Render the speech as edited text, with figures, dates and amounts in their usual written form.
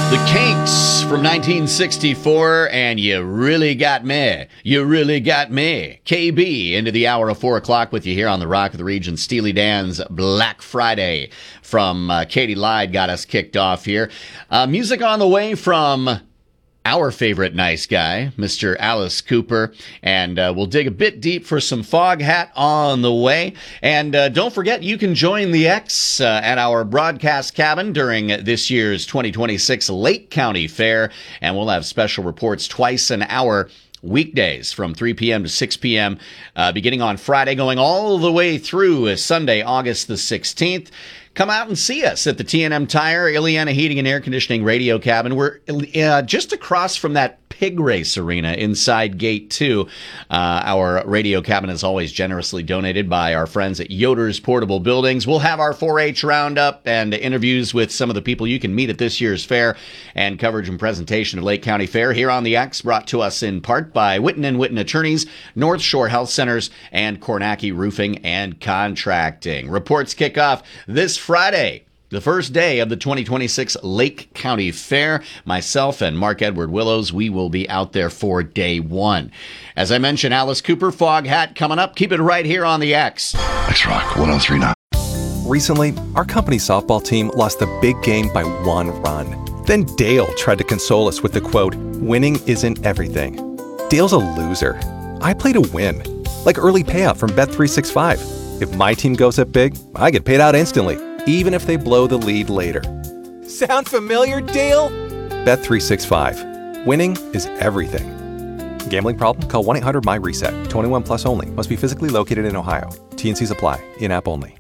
The Kinks from 1964, and You Really Got Me. You Really Got Me. KB into the hour of 4 o'clock with you here on the Rock of the Region. Steely Dan's Black Friday from Katie Lyde got us kicked off here. Music on the way from our favorite nice guy, Mr. Alice Cooper, and we'll dig a bit deep for some Foghat on the way. And don't forget, you can join the X at our broadcast cabin during this year's 2026 Lake County Fair, and we'll have special reports twice an hour, weekdays from 3 p.m. to 6 p.m., beginning on Friday, going all the way through Sunday, August the 16th. Come out and see us at the T&M Tire, Ileana Heating and Air Conditioning Radio Cabin. We're just across from that Pig Race Arena inside Gate 2. Our radio cabin is always generously donated by our friends at Yoder's Portable Buildings. We'll have our 4-H roundup and interviews with some of the people you can meet at this year's fair, and coverage and presentation of Lake County Fair here on the X, brought to us in part by Witten & Witten Attorneys, North Shore Health Centers, and Kornacki Roofing and Contracting. Reports kick off this Friday, the first day of the 2026 Lake County Fair. Myself and Mark Edward Willows, we will be out there for day one. As I mentioned, Alice Cooper, Foghat coming up. Keep it right here on the X. X-Rock 1039. Recently, our company softball team lost the big game by 1 run. Then Dale tried to console us with the quote, "Winning isn't everything." Dale's a loser. I play to win, like early payout from Bet365. If my team goes up big, I get paid out instantly, even if they blow the lead later. Sound familiar, Dale? Bet365. Winning is everything. Gambling problem? Call 1-800-MY-RESET. 21 plus only. Must be physically located in Ohio. T&Cs apply. In-app only.